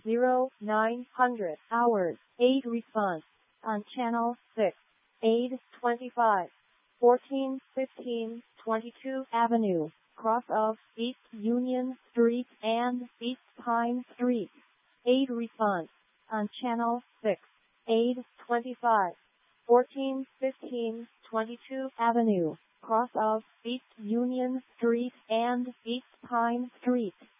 0900 hours. Aid response on channel 6. Aid 25. 1415 22 Avenue, cross of East Union Street and East Pine Street. Aid response on channel 6. Aid 25. 1415 22 Avenue, cross of East Union Street and East Pine Street.